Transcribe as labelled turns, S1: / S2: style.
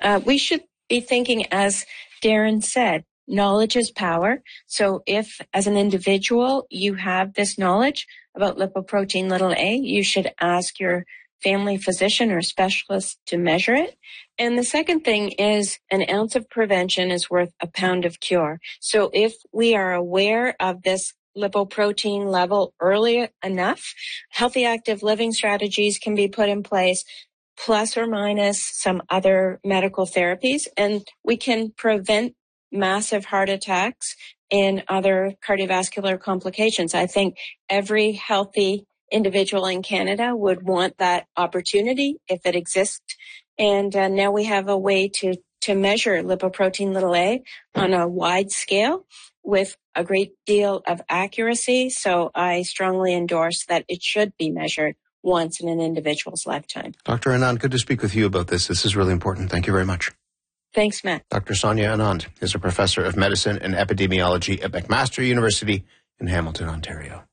S1: We should be thinking, as Darren said, knowledge is power. So if, as an individual, you have this knowledge about lipoprotein little a, you should ask your family physician or specialist to measure it. And the second thing is an ounce of prevention is worth a pound of cure. So if we are aware of this lipoprotein level early enough, healthy active living strategies can be put in place, plus or minus some other medical therapies, and we can prevent massive heart attacks and other cardiovascular complications. I think every healthy individual in Canada would want that opportunity if it exists. And now we have a way to measure lipoprotein little a on a wide scale with a great deal of accuracy. So I strongly endorse that it should be measured once in an individual's lifetime.
S2: Dr. Anand, good to speak with you about this. This is really important. Thank you very much.
S1: Thanks, Matt.
S2: Dr. Sonia Anand is a professor of medicine and epidemiology at McMaster University in Hamilton, Ontario.